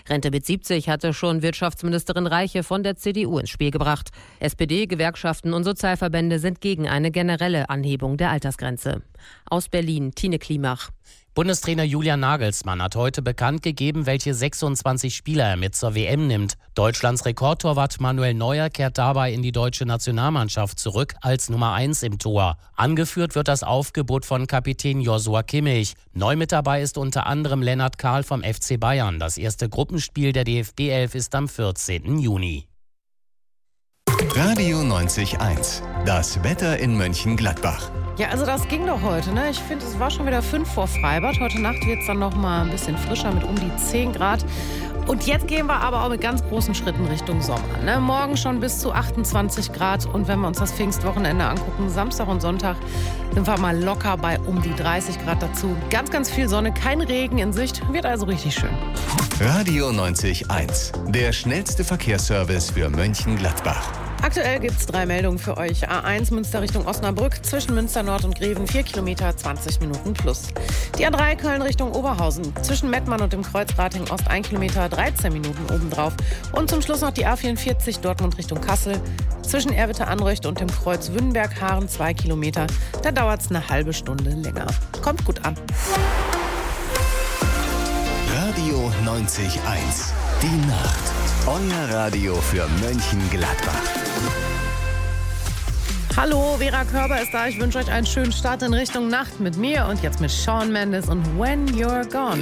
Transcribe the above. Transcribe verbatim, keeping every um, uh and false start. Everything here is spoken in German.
Rente mit siebzig hatte schon Wirtschaftsministerin Reiche von der C D U ins Spiel gebracht. S P D, Gewerkschaften und Sozialverbände sind gegen eine generelle Anhebung der Altersgrenze. Aus Berlin, Tine Klimach. Bundestrainer Julian Nagelsmann hat heute bekannt gegeben, welche sechsundzwanzig Spieler er mit zur W M nimmt. Deutschlands Rekordtorwart Manuel Neuer kehrt dabei in die deutsche Nationalmannschaft zurück als Nummer eins im Tor. Angeführt wird das Aufgebot von Kapitän Joshua Kimmich. Neu mit dabei ist unter anderem Lennart Kahl vom F C Bayern. Das erste Gruppenspiel der D F B elf ist am vierzehnten Juni. Radio neunzig Komma eins. Das Wetter in Mönchengladbach. Ja, also das ging doch heute, ne? Ich finde, es war schon wieder fünf vor Freibad. Heute Nacht wird es dann noch mal ein bisschen frischer mit um die zehn Grad. Und jetzt gehen wir aber auch mit ganz großen Schritten Richtung Sommer, ne? Morgen schon bis zu achtundzwanzig Grad. Und wenn wir uns das Pfingstwochenende angucken, Samstag und Sonntag, sind wir mal locker bei um die dreißig Grad dazu. Ganz, ganz viel Sonne, kein Regen in Sicht. Wird also richtig schön. Radio neunzig Komma eins. Der schnellste Verkehrsservice für Mönchengladbach. Aktuell gibt es drei Meldungen für euch. A eins Münster Richtung Osnabrück, zwischen Münster Nord und Greven, vier Kilometer, zwanzig Minuten plus. Die A drei Köln Richtung Oberhausen, zwischen Mettmann und dem Kreuzrating Ost, ein Kilometer, dreizehn Minuten obendrauf. Und zum Schluss noch die A vierundvierzig Dortmund Richtung Kassel, zwischen Erwitte-Anreucht und dem Kreuz Wünnenberg-Haaren, zwei Kilometer. Da dauert es eine halbe Stunde länger. Kommt gut an. Radio neunzig Komma eins. Die Nacht. Euer Radio für Mönchengladbach. Hallo, Vera Körber ist da. Ich wünsche euch einen schönen Start in Richtung Nacht mit mir und jetzt mit Shawn Mendes und When You're Gone.